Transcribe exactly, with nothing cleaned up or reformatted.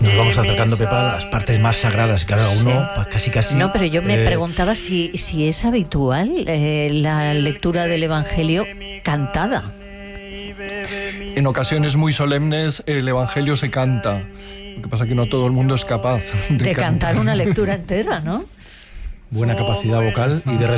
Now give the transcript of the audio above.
Nos vamos acercando, Pepa, a las partes más sagradas, y cada uno sí. casi casi... No, pero yo me eh, preguntaba si, si es habitual eh, la lectura del Evangelio cantada. En ocasiones muy solemnes el Evangelio se canta. Lo que pasa es que no todo el mundo es capaz de, De cantar cantar una lectura entera, ¿no? buena capacidad vocal y de